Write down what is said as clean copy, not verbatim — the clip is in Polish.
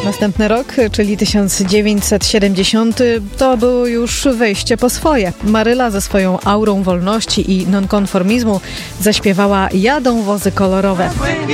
Następny rok, czyli 1970, to było już wejście po swoje. Maryla ze swoją aurą wolności i nonkonformizmu zaśpiewała Jadą wozy kolorowe.